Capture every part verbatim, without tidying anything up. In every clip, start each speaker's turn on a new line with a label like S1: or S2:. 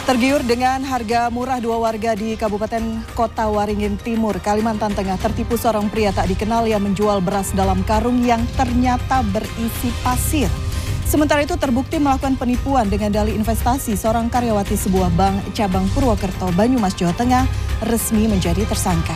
S1: Tergiur dengan harga murah, dua warga di Kabupaten Kota Waringin Timur, Kalimantan Tengah tertipu seorang pria tak dikenal yang menjual beras dalam karung yang ternyata berisi pasir. Sementara itu terbukti melakukan penipuan dengan dalih investasi. Seorang karyawati sebuah bank cabang Purwokerto, Banyumas, Jawa Tengah resmi menjadi tersangka.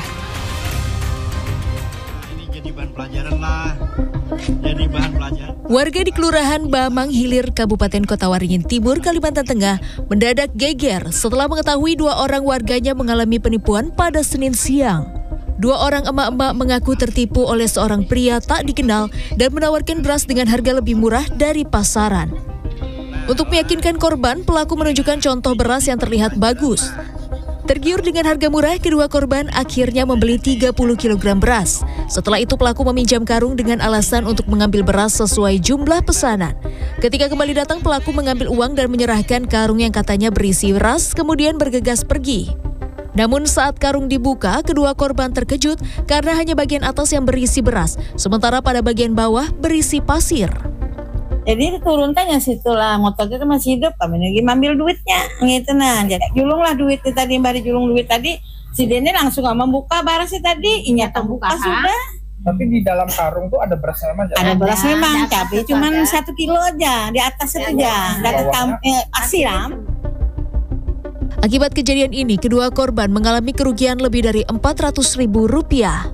S2: Ini jadi bahan pelajaran lah. Jadi bahan pelajaran.
S3: Warga di Kelurahan Bamang Hilir, Kabupaten Kota Waringin Timur, Kalimantan Tengah mendadak geger setelah mengetahui dua orang warganya mengalami penipuan pada Senin siang. Dua orang emak-emak mengaku tertipu oleh seorang pria tak dikenal dan menawarkan beras dengan harga lebih murah dari pasaran. Untuk meyakinkan korban, pelaku menunjukkan contoh beras yang terlihat bagus. Tergiur dengan harga murah, kedua korban akhirnya membeli tiga puluh kilogram beras. Setelah itu pelaku meminjam karung dengan alasan untuk mengambil beras sesuai jumlah pesanan. Ketika kembali datang, pelaku mengambil uang dan menyerahkan karung yang katanya berisi beras, kemudian bergegas pergi. Namun saat karung dibuka, kedua korban terkejut karena hanya bagian atas yang berisi beras, sementara pada bagian bawah berisi pasir.
S4: Jadi turun tanya situ lah, motor itu masih hidup, kami lagi ambil duitnya, gitu nah. Jadi julung lah duitnya tadi, bari julung duit tadi, si Dene langsung nggak membuka barang sih tadi, inya terbuka sudah.
S5: Tapi di dalam karung tuh ada beras memang?
S4: Ada beras memang, tapi cuma satu kilo aja, di atas itu aja, dari eh, asiram.
S3: Akibat kejadian ini, kedua korban mengalami kerugian lebih dari empat ratus ribu rupiah.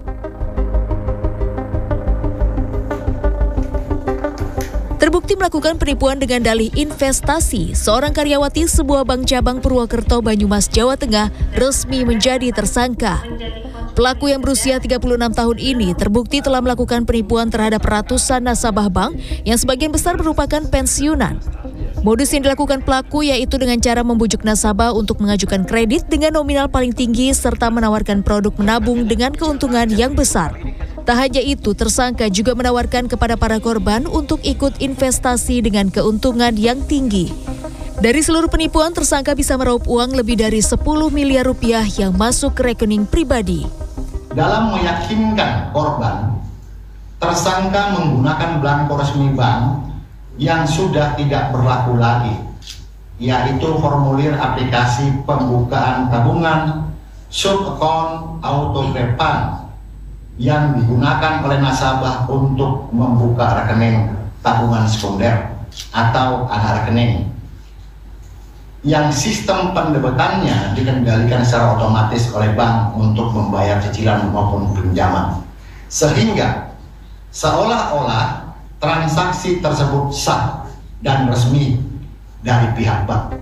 S3: Terbukti melakukan penipuan dengan dalih investasi, seorang karyawati sebuah bank cabang Purwokerto, Banyumas, Jawa Tengah resmi menjadi tersangka. Pelaku yang berusia tiga puluh enam tahun ini terbukti telah melakukan penipuan terhadap ratusan nasabah bank yang sebagian besar merupakan pensiunan. Modus yang dilakukan pelaku yaitu dengan cara membujuk nasabah untuk mengajukan kredit dengan nominal paling tinggi serta menawarkan produk menabung dengan keuntungan yang besar. Tak hanya itu, tersangka juga menawarkan kepada para korban untuk ikut investasi dengan keuntungan yang tinggi. Dari seluruh penipuan, tersangka bisa meraup uang lebih dari sepuluh miliar rupiah yang masuk ke rekening pribadi.
S6: Dalam meyakinkan korban, tersangka menggunakan belangko resmi bank yang sudah tidak berlaku lagi, yaitu formulir aplikasi pembukaan tabungan sub-account auto-prepan yang digunakan oleh nasabah untuk membuka rekening tabungan sekunder atau anak rekening, yang sistem pendebetannya dikendalikan secara otomatis oleh bank untuk membayar cicilan maupun pinjaman, sehingga seolah-olah transaksi tersebut sah dan resmi dari pihak bank.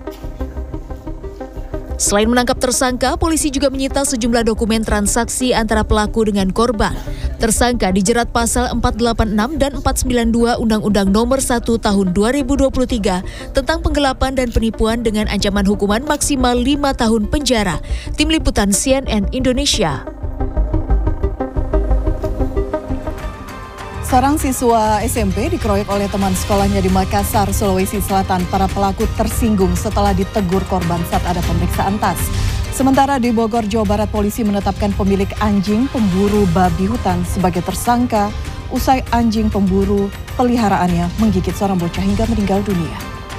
S3: Selain menangkap tersangka, polisi juga menyita sejumlah dokumen transaksi antara pelaku dengan korban. Tersangka dijerat pasal empat delapan enam dan empat sembilan dua Undang-Undang Nomor satu Tahun dua ribu dua puluh tiga tentang penggelapan dan penipuan dengan ancaman hukuman maksimal lima tahun penjara. Tim Liputan C N N Indonesia.
S1: Seorang siswa S M P dikeroyok oleh teman sekolahnya di Makassar, Sulawesi Selatan. Para pelaku tersinggung setelah ditegur korban saat ada pemeriksaan tas. Sementara di Bogor, Jawa Barat, polisi menetapkan pemilik anjing pemburu babi hutan sebagai tersangka usai anjing pemburu peliharaannya menggigit seorang bocah hingga meninggal dunia.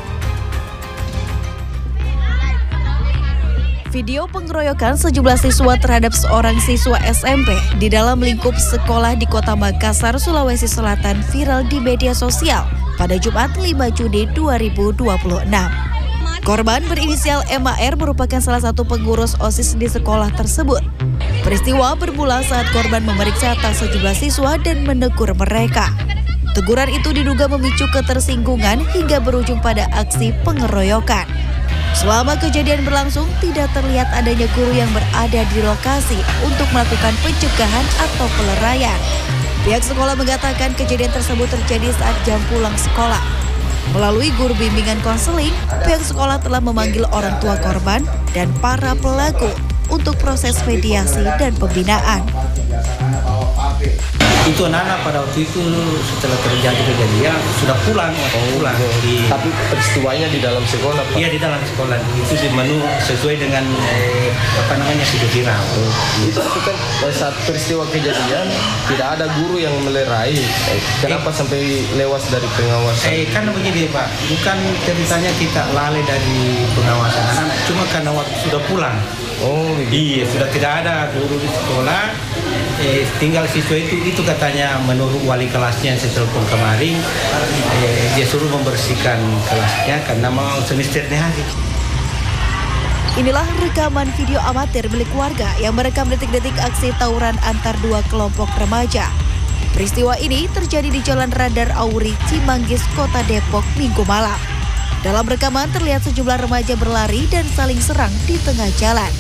S7: Video pengeroyokan sejumlah siswa terhadap seorang siswa S M P di dalam lingkup sekolah di Kota Makassar, Sulawesi Selatan viral di media sosial pada Jumat lima Juni dua ribu dua puluh enam. Korban berinisial M A R merupakan salah satu pengurus OSIS di sekolah tersebut. Peristiwa bermula saat korban memeriksa tas sejumlah siswa dan menegur mereka. Teguran itu diduga memicu ketersinggungan hingga berujung pada aksi pengeroyokan. Selama kejadian berlangsung, tidak terlihat adanya guru yang berada di lokasi untuk melakukan pencegahan atau peleraian. Pihak sekolah mengatakan kejadian tersebut terjadi saat jam pulang sekolah. Melalui guru bimbingan konseling, pihak sekolah telah memanggil orang tua korban dan para pelaku untuk proses mediasi dan pembinaan.
S8: Itu anak-anak pada waktu itu setelah terjadi kejadian sudah pulang, oh, pulang. Di,
S9: tapi peristiwanya di dalam sekolah, Pak?
S8: Iya, di dalam sekolah. Itu di menu sesuai dengan eh, apa namanya video viral.
S9: Oh, itu tapi kan saat peristiwa kejadian tidak ada guru yang melerai. Eh, kenapa eh, sampai lewas dari pengawasan?
S8: Eh, kan begini Pak, bukan ceritanya kita lalai dari pengawasan anak, cuma karena waktu sudah pulang.
S9: Oh,
S8: iya, sudah tidak ada guru di sekolah. Eh, tinggal siswa itu, itu katanya menurut wali kelasnya yang saya telepon kemarin, eh, dia suruh membersihkan kelasnya karena mau semesternya hari.
S7: Inilah rekaman video amatir milik warga yang merekam detik-detik aksi tawuran antar dua kelompok remaja. Peristiwa ini terjadi di Jalan Radar Auri, Cimanggis, Kota Depok, Minggu malam. Dalam rekaman terlihat sejumlah remaja berlari dan saling serang di tengah jalan.